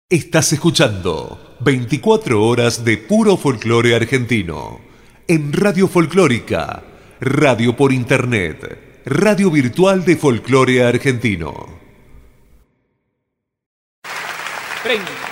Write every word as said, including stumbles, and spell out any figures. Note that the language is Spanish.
Estás escuchando veinticuatro horas de puro folclore argentino en Radio Folclórica, radio por internet, radio virtual de folclore argentino. treinta.